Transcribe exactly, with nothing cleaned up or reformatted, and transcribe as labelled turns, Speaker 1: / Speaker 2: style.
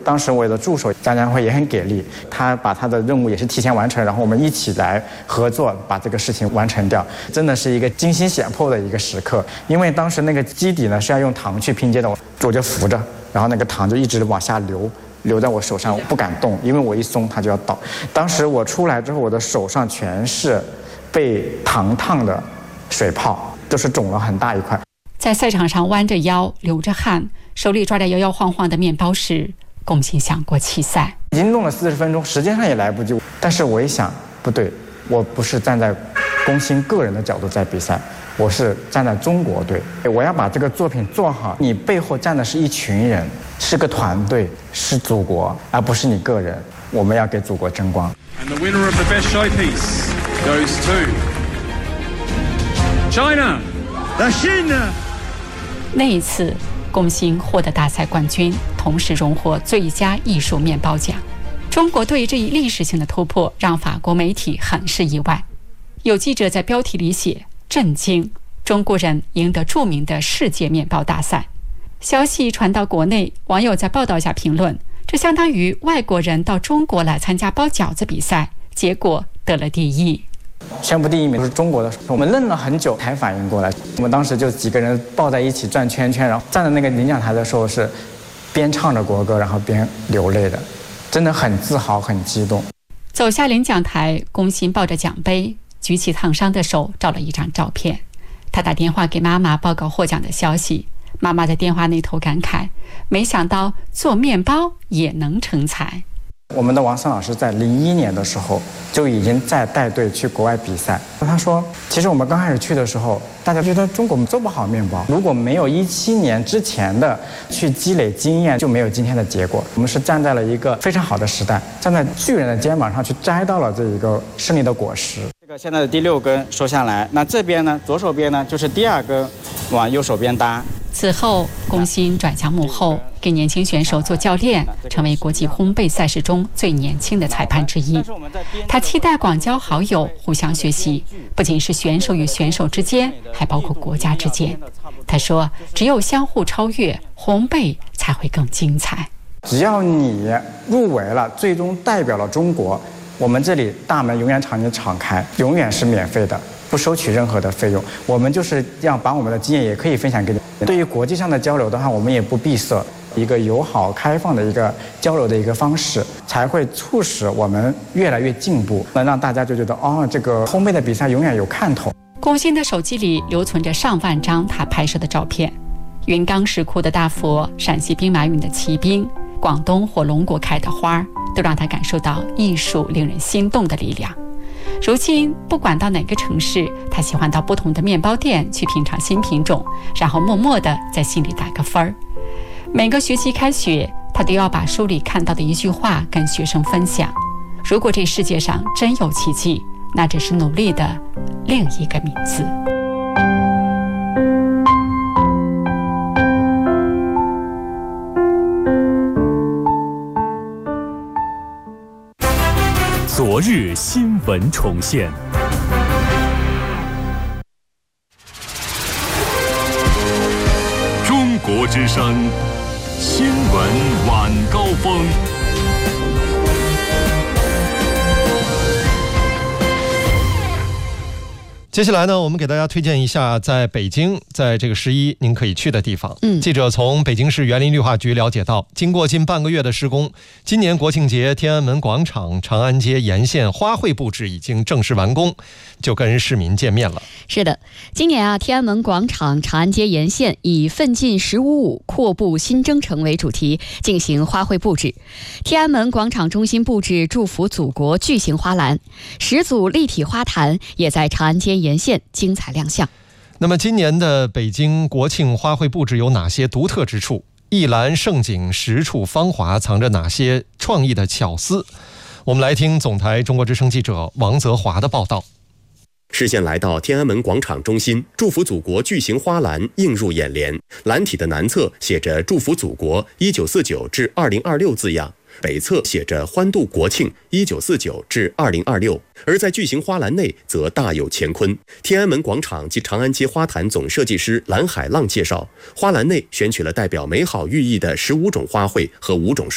Speaker 1: 当时我的助手张家辉也很给力，他把他的任务也是提前完成，然后我们一起来合作把这个事情完成掉，真的是一个惊心险迫的一个时刻。因为当时那个基底呢是要用糖去拼接的，我就扶着，然后那个糖就一直往下流。留在我手上，我不敢动，因为我一松它就要倒。当时我出来之后，我的手上全是被糖烫的水泡，就是肿了很大一块。
Speaker 2: 在赛场上弯着腰流着汗，手里抓着摇摇晃晃的面包时，龚鑫想过弃赛。
Speaker 1: 已经弄了四十分钟，时间上也来不及。但是我一想，不对，我不是站在龚鑫个人的角度在比赛，我是站在中国队，我要把这个作品做好。你背后站的是一群人，是个团队，是祖国，而不是你个人。我们要给祖国争光。
Speaker 3: And the winner of the best showpiece goes to China, the China.
Speaker 2: 那一次，龚鑫获得大赛冠军，同时荣获最佳艺术面包奖。中国队这一历史性的突破让法国媒体很是意外。有记者在标题里写震惊，中国人赢得著名的世界面包大赛。消息传到国内，网友在报道下评论，这相当于外国人到中国来参加包饺子比赛，结果得了第一。
Speaker 1: 宣布第一名是中国的，我们愣了很久才反应过来。我们当时就几个人抱在一起转圈圈，然后站在那个领奖台的时候是边唱着国歌，然后边流泪的，真的很自豪很激动。
Speaker 2: 走下领奖台，龚鑫抱着奖杯，举起烫伤的手照了一张照片。他打电话给妈妈报告获奖的消息，妈妈在电话那头感慨，没想到做面包也能成才。
Speaker 1: 我们的王森老师在零一年的时候就已经在带队去国外比赛。他说，其实我们刚开始去的时候，大家觉得中国做不好面包，如果没有一七年之前的去积累经验，就没有今天的结果。我们是站在了一个非常好的时代，站在巨人的肩膀上去摘到了这一个胜利的果实。这个现在的第六根收下来，那这边呢，左手边呢就是第二根往右手边搭。
Speaker 2: 此后，龚鑫转向幕后，给年轻选手做教练，成为国际烘焙赛事中最年轻的裁判之一。他期待广交好友，互相学习，不仅是选手与选手之间，还包括国家之间。他说，只有相互超越，烘焙才会更精彩。
Speaker 1: 只要你入围了，最终代表了中国，我们这里大门永远朝你敞开，永远是免费的，不收取任何的费用。我们就是要把我们的经验也可以分享给你。对于国际上的交流的话，我们也不闭塞，一个友好开放的一个交流的一个方式，才会促使我们越来越进步，能让大家就觉得哦，这个烘焙的比赛永远有看头。
Speaker 2: 龚鑫的手机里留存着上万张他拍摄的照片，云冈石窟的大佛，陕西兵马俑的骑兵，广东火龙果开的花，都让他感受到艺术令人心动的力量。如今不管到哪个城市，他喜欢到不同的面包店去品尝新品种，然后默默地在心里打个分儿。每个学期开学，他都要把书里看到的一句话跟学生分享。如果这世界上真有奇迹，那只是努力的另一个名字。
Speaker 4: 昨日新闻重现，中国之声新闻晚高峰。
Speaker 5: 接下来呢，我们给大家推荐一下在北京，在这个十一您可以去的地方。嗯，记者从北京市园林绿化局了解到，经过近半个月的施工，今年国庆节天安门广场、长安街沿线花卉布置已经正式完工，就跟市民见面了。
Speaker 6: 是的，今年啊，天安门广场、长安街沿线以奋进十五五阔步新征程为主题进行花卉布置。天安门广场中心布置祝福祖国巨型花篮，十组立体花坛也在长安街沿线精彩亮相。
Speaker 5: 那么今年的北京国庆花卉布置有哪些独特之处？一篮盛景，十处芳华，藏着哪些创意的巧思？我们来听总台中国之声记者王泽华的报道。
Speaker 7: 视线来到天安门广场中心，祝福祖国巨型花篮映入眼帘。篮体的南侧写着祝福祖国一九四九至二零二六字样，北侧写着欢度国庆一九四九至二零二六，而在巨型花篮内则大有乾坤。天安门广场及长安街花坛总设计师蓝海浪介绍，花篮内选取了代表美好寓意的十五种花卉和五种